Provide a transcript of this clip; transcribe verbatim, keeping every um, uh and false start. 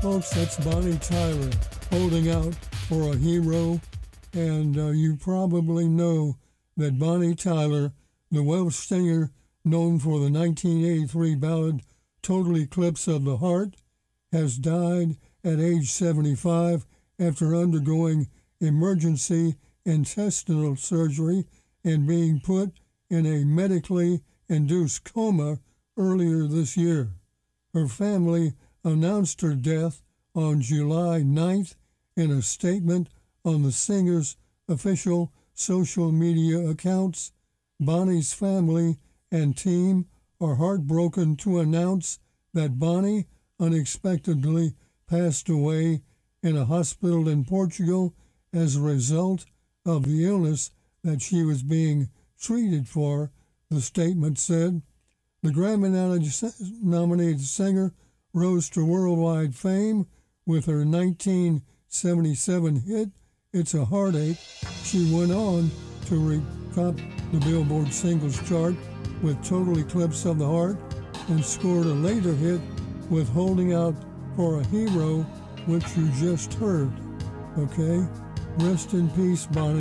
folks, that's Bonnie Tyler, Holding Out for a Hero. And uh, you probably know that Bonnie Tyler, the Welsh singer known for the nineteen eighty-three ballad Total Eclipse of the Heart, has died at age seventy-five after undergoing emergency intestinal surgery and being put in a medically induced coma earlier this year. Her family announced her death on July ninth in a statement on the singer's official social media accounts. Bonnie's family and team are heartbroken to announce that Bonnie unexpectedly passed away in a hospital in Portugal as a result of the illness that she was being treated for, the statement said. The Grammy-nominated singer rose to worldwide fame with her nineteen seventy-seven hit, It's a Heartache. She went on to re-top the Billboard Singles Chart with Total Eclipse of the Heart and scored a later hit with Holding Out for a Hero, which you just heard. Okay? Rest in peace, Bonnie.